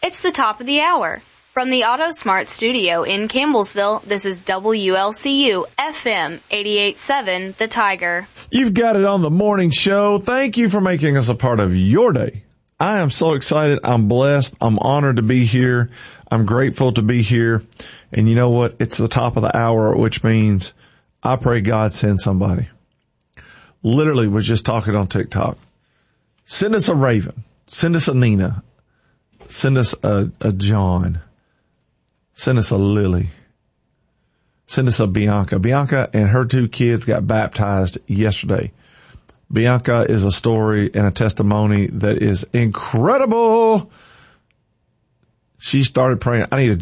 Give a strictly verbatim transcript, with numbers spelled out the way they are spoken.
It's the top of the hour. From the AutoSmart studio in Campbellsville, this is W L C U F M eighty-eight point seven, The Tiger. You've got it on the morning show. Thank you for making us a part of your day. I am so excited. I'm blessed. I'm honored to be here. I'm grateful to be here. And you know what? It's the top of the hour, which means I pray God send somebody. Literally was just talking on TikTok. Send us a Raven. Send us a Nina. Send us a, a John. Send us a Lily. Send us a Bianca. Bianca and her two kids got baptized yesterday. Bianca is a story and a testimony that is incredible. She started praying, I need a